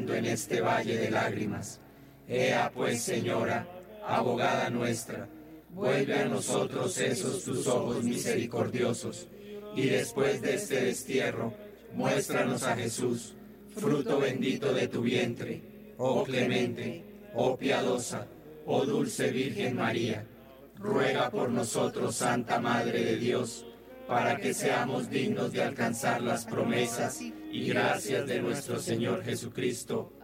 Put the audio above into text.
en este valle de lágrimas. Ea pues, Señora, abogada nuestra, vuelve a nosotros esos tus ojos misericordiosos, y después de este destierro, muéstranos a Jesús, fruto bendito de tu vientre. Oh clemente, oh piadosa, oh dulce Virgen María, ruega por nosotros, Santa Madre de Dios, para que seamos dignos de alcanzar las promesas y gracias de nuestro Señor Jesucristo.